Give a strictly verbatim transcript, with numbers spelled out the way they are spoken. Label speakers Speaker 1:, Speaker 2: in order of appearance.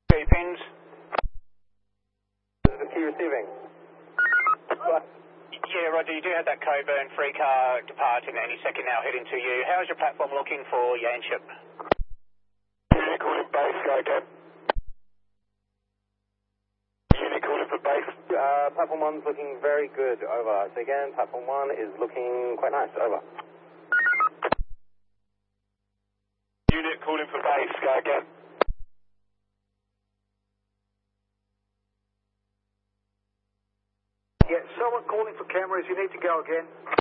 Speaker 1: Okay, pins.
Speaker 2: This is the key receiving.
Speaker 1: Yeah, Roger, you do have that Coburn free car departing any second now heading to you. How's your platform looking for Yanship?
Speaker 2: Unit calling base, go again. Unit calling for base. Uh, platform one's looking very good, over. So again, platform one is looking quite nice, over. Unit calling for base, go again.
Speaker 3: Yeah, someone calling for cameras, you need to go again.